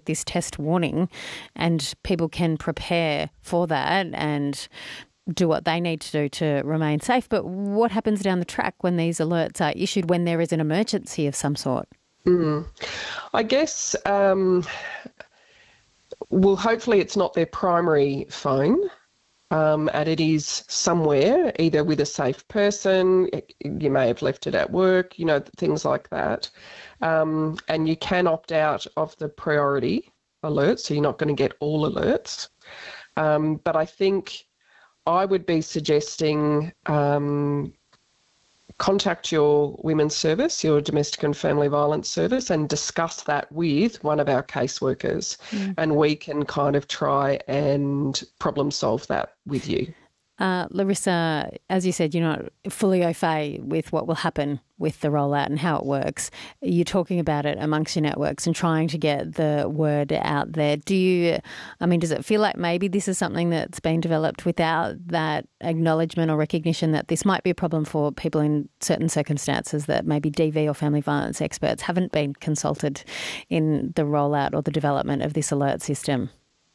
this test warning and people can prepare for that and do what they need to do to remain safe. But what happens down the track when these alerts are issued when there is an emergency of some sort? I guess, hopefully it's not their primary phone. And it is somewhere, either with a safe person, you may have left it at work, things like that. And you can opt out of the priority alerts, so you're not going to get all alerts. But I think I would be suggesting contact your women's service, your domestic and family violence service, and discuss that with one of our caseworkers. And we can kind of try and problem solve that with you. Larissa, as you said, you're not fully au fait with what will happen with the rollout and how it works. You're talking about it amongst your networks and trying to get the word out there. Does it feel like maybe this is something that's been developed without that acknowledgement or recognition that this might be a problem for people in certain circumstances, that maybe DV or family violence experts haven't been consulted in the rollout or the development of this alert system?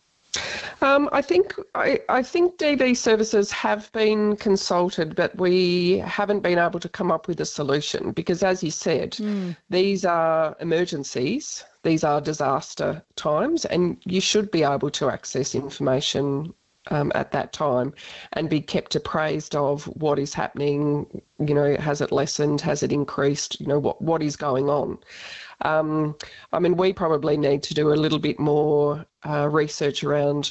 I think DV services have been consulted, but we haven't been able to come up with a solution because, as you said, these are emergencies, these are disaster times, and you should be able to access information at that time and be kept appraised of what is happening. Has it lessened? Has it increased? What is going on? We probably need to do a little bit more research around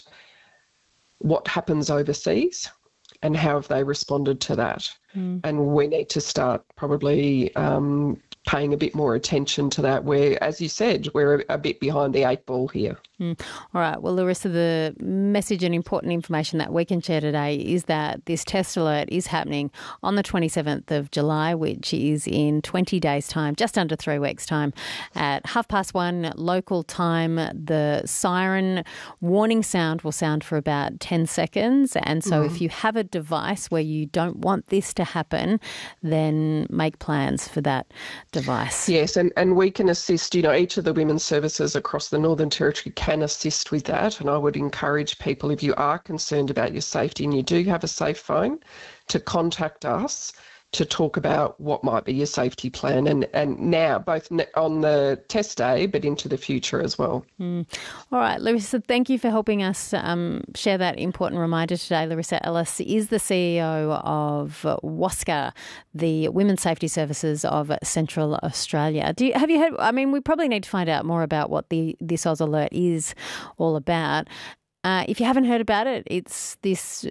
what happens overseas and how have they responded to that. And we need to start probably paying a bit more attention to that, where, as you said, we're a bit behind the eight ball here. All right. Well, Larissa, the message and important information that we can share today is that this test alert is happening on the 27th of July, which is in 20 days' time, just under 3 weeks' time, at 1:30 local time. The siren warning sound will sound for about 10 seconds. And so if you have a device where you don't want this to happen, then make plans for that device. Yes, and we can assist, each of the women's services across the Northern Territory can assist with that. And I would encourage people, if you are concerned about your safety and you do have a safe phone, to contact us to talk about what might be your safety plan and now, both on the test day, but into the future as well. All right, Larissa, thank you for helping us share that important reminder today. Larissa Ellis is the CEO of WSCA, the Women's Safety Services of Central Australia. Have you heard? We probably need to find out more about what this Oz Alert is all about. If you haven't heard about it, it's this,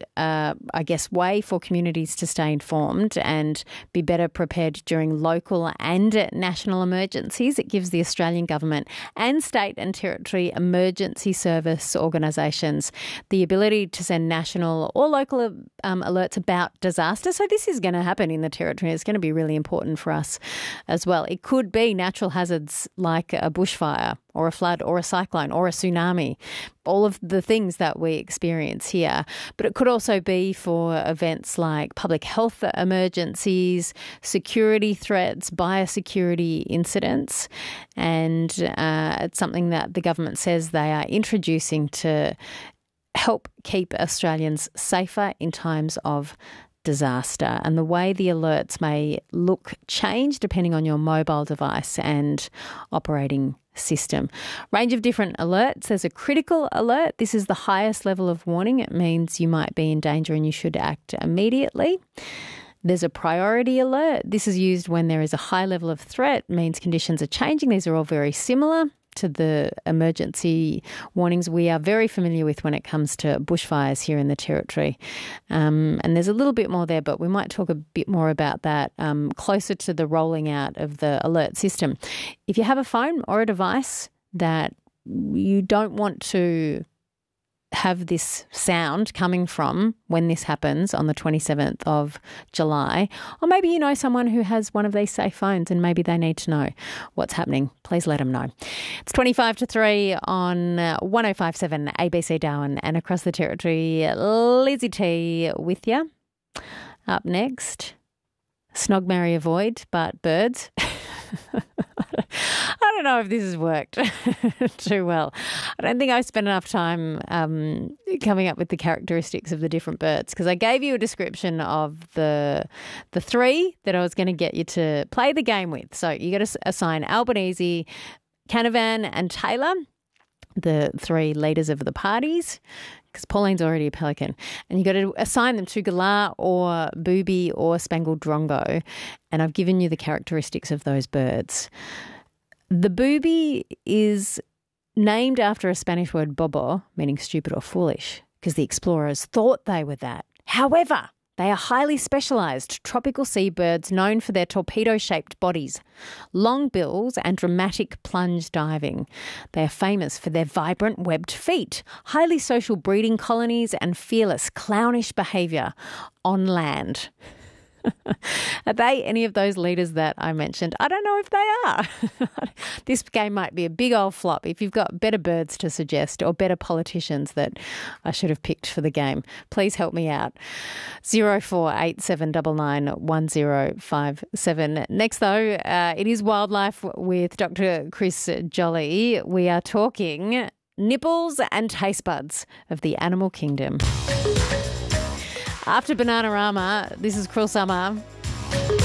way for communities to stay informed and be better prepared during local and national emergencies. It gives the Australian government and state and territory emergency service organisations the ability to send national or local alerts about disaster. So this is going to happen in the territory. It's going to be really important for us as well. It could be natural hazards like a bushfire or a flood or a cyclone or a tsunami, all of the things that we experience here. But it could also be for events like public health emergencies, security threats, biosecurity incidents. And it's something that the government says they are introducing to help keep Australians safer in times of disaster. And the way the alerts may look change depending on your mobile device and operating system. Range of different alerts. There's a critical alert. This is the highest level of warning. It means you might be in danger and you should act immediately. There's a priority alert. This is used when there is a high level of threat, means conditions are changing. These are all very similar to the emergency warnings we are very familiar with when it comes to bushfires here in the Territory. And there's a little bit more there, but we might talk a bit more about that closer to the rolling out of the alert system. If you have a phone or a device that you don't want to have this sound coming from when this happens on the 27th of July, or maybe you know someone who has one of these safe phones and maybe they need to know what's happening, please let them know. It's 25 to 3 on 105.7 ABC Darwin and across the Territory. Lizzie T with you. Up next, Snog, Marry, Avoid, but birds. I don't know if this has worked too well. I don't think I've spent enough time coming up with the characteristics of the different birds, because I gave you a description of the three that I was going to get you to play the game with. So you got to assign Albanese, Canavan and Taylor, the three leaders of the parties, because Pauline's already a pelican, and you've got to assign them to galah or booby or spangled drongo, and I've given you the characteristics of those birds. The booby is named after a Spanish word bobo, meaning stupid or foolish, because the explorers thought they were that. However, they are highly specialised tropical seabirds known for their torpedo-shaped bodies, long bills and dramatic plunge diving. They are famous for their vibrant webbed feet, highly social breeding colonies and fearless clownish behaviour on land. Are they any of those leaders that I mentioned? I don't know if they are. This game might be a big old flop. If you've got better birds to suggest or better politicians that I should have picked for the game, please help me out. 0487991057. Next, though, it is Wildlife with Dr. Chris Jolly. We are talking nipples and taste buds of the animal kingdom. After Bananarama, this is Cruel Summer.